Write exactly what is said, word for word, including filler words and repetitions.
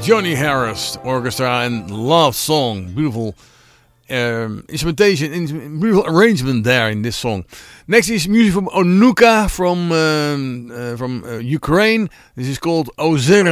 Johnny Harris Orchestra and Love Song. Beautiful um, instrumentation, beautiful arrangement there in this song. Next is music from Onuka from um, uh, from uh, Ukraine. This is called Ozera.